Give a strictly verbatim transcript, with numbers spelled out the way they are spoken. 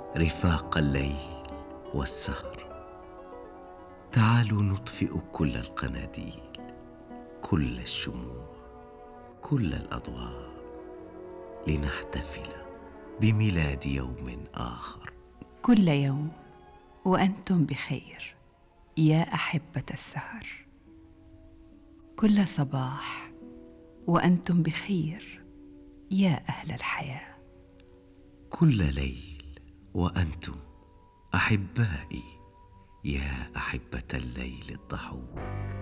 رفاق الليل والسهر. تعالوا نطفئ كل القناديل، كل الشموع، كل الأضواء، لنحتفل بميلاد يوم آخر. كل يوم وأنتم بخير يا أحبة السهر، كل صباح وأنتم بخير يا أهل الحياة، كل ليل وأنتم أحبائي يا أحبة الليل الضحوك.